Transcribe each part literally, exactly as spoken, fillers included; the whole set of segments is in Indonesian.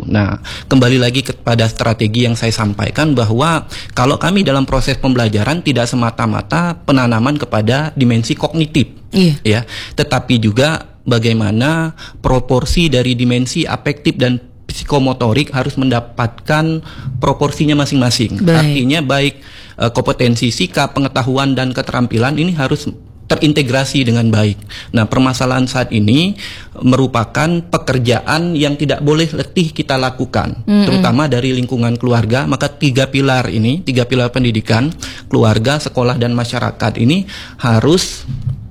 Nah, kembali lagi kepada strategi yang saya sampaikan bahwa kalau kami dalam proses pembelajaran tidak semata-mata penanaman kepada dimensi kognitif, iya. ya, tetapi juga bagaimana proporsi dari dimensi afektif dan psikomotorik harus mendapatkan proporsinya masing-masing. Baik. Artinya baik uh, kompetensi, sikap, pengetahuan dan keterampilan ini harus terintegrasi dengan baik. Nah, permasalahan saat ini merupakan pekerjaan yang tidak boleh letih kita lakukan, mm-hmm. terutama dari lingkungan keluarga. Maka tiga pilar ini, tiga pilar pendidikan, keluarga, sekolah, dan masyarakat ini harus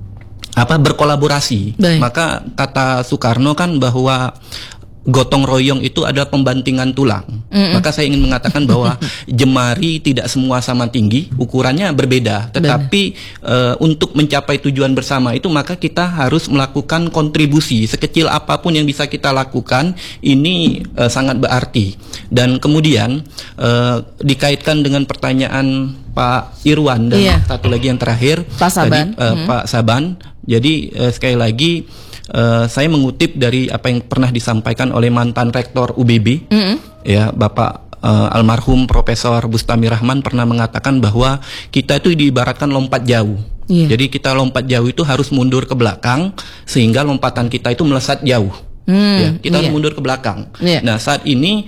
apa berkolaborasi. Baik. Maka kata Soekarno kan bahwa gotong royong itu adalah pembantingan tulang. Mm-mm. Maka saya ingin mengatakan bahwa jemari tidak semua sama tinggi, ukurannya berbeda. Tetapi uh, untuk mencapai tujuan bersama itu maka kita harus melakukan kontribusi sekecil apapun yang bisa kita lakukan. Ini uh, sangat berarti. Dan kemudian uh, dikaitkan dengan pertanyaan Pak Irwan dan iya. satu lagi yang terakhir, Pak Saban. Tadi, uh, hmm. Pak Saban. Jadi uh, sekali lagi. Uh, saya mengutip dari apa yang pernah disampaikan oleh mantan rektor U B B, mm-hmm. ya Bapak uh, almarhum Profesor Bustami Rahman pernah mengatakan bahwa kita itu diibaratkan lompat jauh. Yeah. Jadi kita lompat jauh itu harus mundur ke belakang sehingga lompatan kita itu melesat jauh. Mm, ya, kita yeah. harus mundur ke belakang. Yeah. Nah, saat ini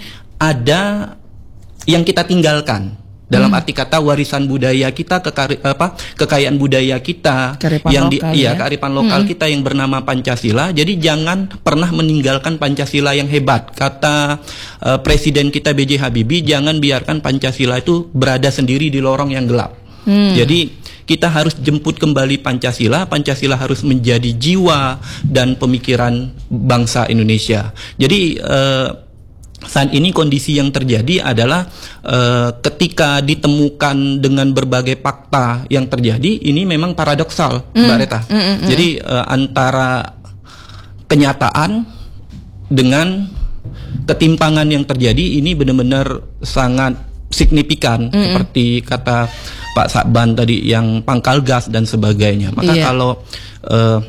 ada yang kita tinggalkan. Dalam arti kata warisan budaya kita, kekari, apa, kekayaan budaya kita, kearifan yang lokal, di, ya, ya, kearifan lokal hmm. kita yang bernama Pancasila. Jadi jangan pernah meninggalkan Pancasila yang hebat. Kata uh, Presiden kita B J Habibie, jangan biarkan Pancasila itu berada sendiri di lorong yang gelap. Hmm. Jadi kita harus jemput kembali Pancasila. Pancasila harus menjadi jiwa dan pemikiran bangsa Indonesia. Jadi uh, saat ini kondisi yang terjadi adalah uh, ketika ditemukan dengan berbagai fakta yang terjadi, ini memang paradoksal, mm. Mbak Reta. Mm, mm, mm. Jadi uh, antara kenyataan dengan ketimpangan yang terjadi ini benar-benar sangat signifikan, mm, seperti kata Pak Saban tadi yang pangkal gas dan sebagainya. Maka yeah. kalau uh,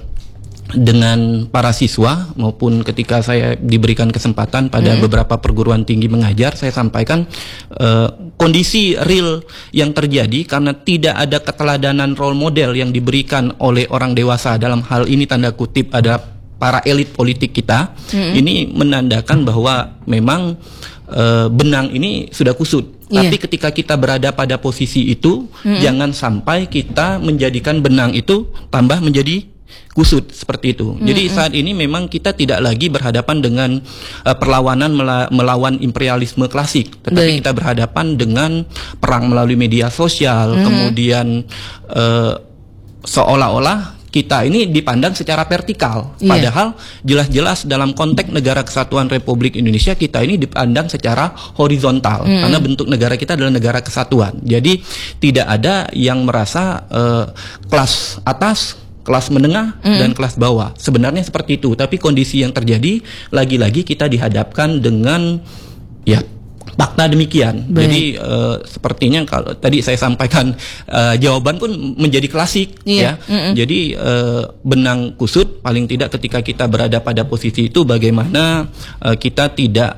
dengan para siswa maupun ketika saya diberikan kesempatan pada hmm. beberapa perguruan tinggi mengajar, saya sampaikan uh, kondisi real yang terjadi karena tidak ada keteladanan role model yang diberikan oleh orang dewasa, dalam hal ini tanda kutip ada para elit politik kita. Hmm. Ini menandakan bahwa memang uh, benang ini sudah kusut. Yeah. Tapi ketika kita berada pada posisi itu, hmm. jangan sampai kita menjadikan benang itu tambah menjadi kusut seperti itu. Mm-hmm. Jadi saat ini memang kita tidak lagi berhadapan dengan uh, perlawanan mela- melawan imperialisme klasik, tetapi Baik. kita berhadapan dengan perang melalui media sosial, mm-hmm. kemudian uh, seolah-olah kita ini dipandang secara vertikal, yeah. padahal jelas-jelas dalam konteks negara kesatuan Republik Indonesia kita ini dipandang secara horizontal, mm-hmm. karena bentuk negara kita adalah negara kesatuan. Jadi tidak ada yang merasa uh, kelas atas, kelas menengah mm. dan kelas bawah. Sebenarnya seperti itu, tapi kondisi yang terjadi lagi-lagi kita dihadapkan dengan ya fakta demikian. Baik. Jadi uh, sepertinya kalau tadi saya sampaikan uh, jawaban pun menjadi klasik, yeah. ya. Mm-mm. Jadi uh, benang kusut paling tidak ketika kita berada pada posisi itu bagaimana uh, kita tidak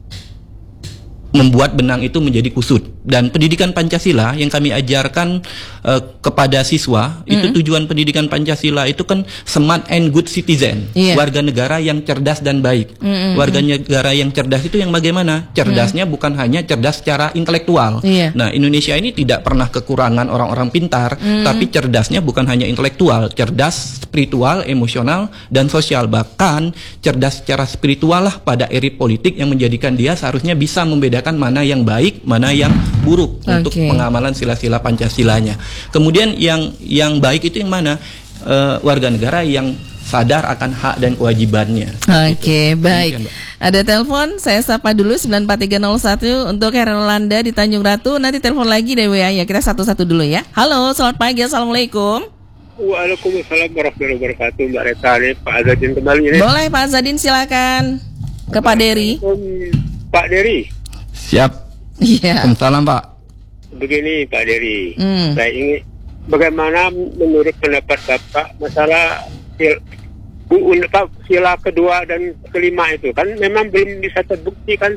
membuat benang itu menjadi kusut. Dan pendidikan Pancasila yang kami ajarkan uh, kepada siswa, mm-hmm. itu tujuan pendidikan Pancasila itu kan smart and good citizen, yeah. warga negara yang cerdas dan baik. Mm-hmm. Warga negara yang cerdas itu yang bagaimana? Cerdasnya mm-hmm. bukan hanya cerdas secara intelektual. Yeah. Nah, Indonesia ini tidak pernah kekurangan orang-orang pintar, mm-hmm. tapi cerdasnya bukan hanya intelektual, cerdas spiritual, emosional, dan sosial. Bahkan cerdas secara spiritual lah pada elit politik yang menjadikan dia seharusnya bisa membedakan mana yang baik, mana yang buruk okay. untuk pengamalan sila-sila Pancasilanya. Kemudian yang yang baik itu yang mana? Uh, warga negara yang sadar akan hak dan kewajibannya. Oke, okay, baik. Demikian, ada telepon, saya sapa dulu sembilan empat tiga nol satu untuk Herlanda di Tanjung Ratu. Nanti telepon lagi deh W A ya. Kita satu-satu dulu ya. Halo, selamat pagi. Assalamualaikum. Waalaikumsalam warahmatullahi wabarakatuh. Mbak Reta, Pak Azadin kembali ini. Boleh Pak Azadin, silakan. Ke Pak Dery. Pak Dery. Siap. Iya. Salam Pak. Begini Pak Dery, hmm. saya ingin bagaimana menurut pendapat Bapak masalah sil, sila kedua dan kelima itu kan memang belum bisa terbukti kan